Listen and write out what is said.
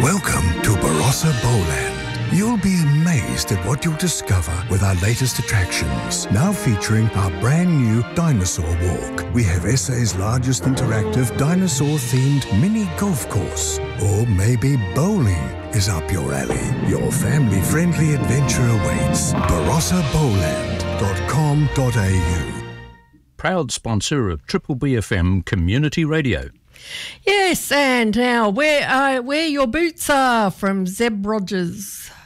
Welcome to Barossa Bowland. You'll be amazed at what you'll discover with our latest attractions. Now featuring our brand new Dinosaur Walk. We have SA's largest interactive dinosaur-themed mini golf course. Or maybe bowling is up your alley. Your family-friendly adventure awaits. BarossaBowland.com.au. Proud sponsor of Triple BFM Community Radio. Yes, and now where your boots are from Zeb Rogers.